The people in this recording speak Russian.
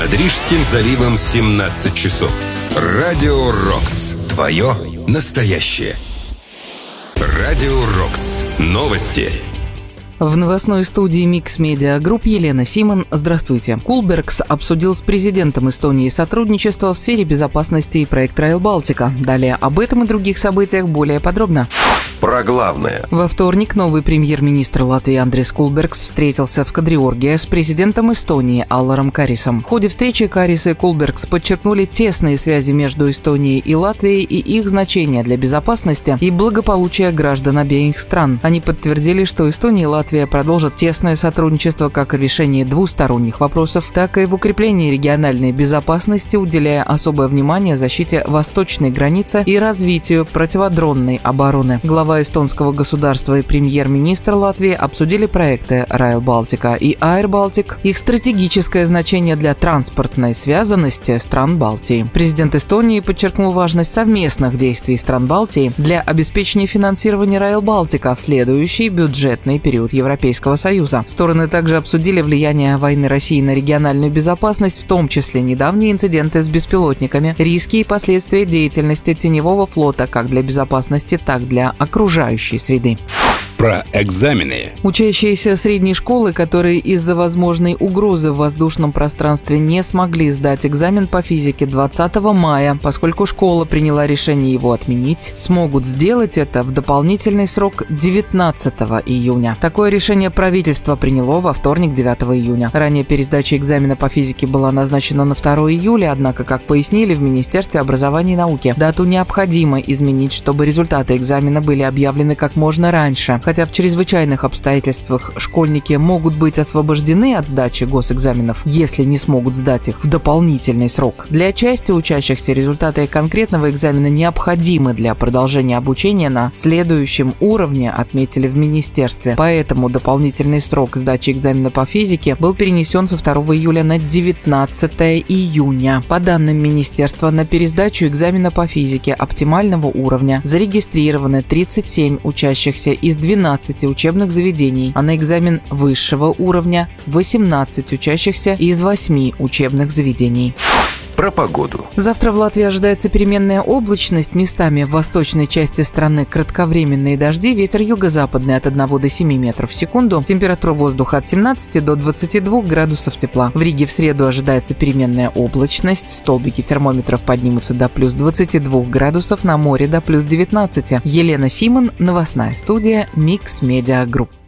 Над Рижским заливом 17 часов. Радио Рокс. Твое настоящее. Радио Рокс. Новости. В новостной студии Mix Media Group Елена Симон. Здравствуйте. Кулбергс обсудил с президентом Эстонии сотрудничество в сфере безопасности и проект Rail Baltica. Далее об этом и других событиях более подробно. Про главное. Во вторник новый премьер-министр Латвии Андрис Кулбергс встретился в Кадриорге с президентом Эстонии Алларом Карисом. В ходе встречи Карис и Кулбергс подчеркнули тесные связи между Эстонией и Латвией и их значение для безопасности и благополучия граждан обеих стран. Они подтвердили, что Эстония и Латвия продолжат тесное сотрудничество как в решении двусторонних вопросов, так и в укреплении региональной безопасности, уделяя особое внимание защите восточной границы и развитию противодронной обороны. Глава эстонского государства и премьер-министр Латвии обсудили проекты Rail Baltica и Air Baltic, их стратегическое значение для транспортной связанности стран Балтии. Президент Эстонии подчеркнул важность совместных действий стран Балтии для обеспечения финансирования Rail Baltica в следующий бюджетный период Европейского Союза. Стороны также обсудили влияние войны России на региональную безопасность, в том числе недавние инциденты с беспилотниками, риски и последствия деятельности теневого флота как для безопасности, так и для окружающей среды. Про экзамены. Учащиеся средней школы, которые из-за возможной угрозы в воздушном пространстве не смогли сдать экзамен по физике 20 мая, поскольку школа приняла решение его отменить, смогут сделать это в дополнительный срок 19 июня. Такое решение правительство приняло во вторник, 9 июня. Ранее пересдача экзамена по физике была назначена на 2 июля, однако, как пояснили в Министерстве образования и науки, дату необходимо изменить, чтобы результаты экзамена были объявлены как можно раньше. Хотя в чрезвычайных обстоятельствах школьники могут быть освобождены от сдачи госэкзаменов, если не смогут сдать их в дополнительный срок. Для части учащихся результаты конкретного экзамена необходимы для продолжения обучения на следующем уровне, отметили в министерстве. Поэтому дополнительный срок сдачи экзамена по физике был перенесен со 2 июля на 19 июня. По данным министерства, на пересдачу экзамена по физике оптимального уровня зарегистрированы 37 учащихся из 12 учебных заведений, а на экзамен высшего уровня 18 учащихся из 8 учебных заведений. Про погоду. Завтра в Латвии ожидается переменная облачность, местами в восточной части страны кратковременные дожди, ветер юго-западный от 1 до 7 метров в секунду, температура воздуха от 17 до 22 градусов тепла. В Риге в среду ожидается переменная облачность, столбики термометров поднимутся до плюс 22 градусов, на море до плюс 19. Елена Симон, новостная студия Mix Media Group.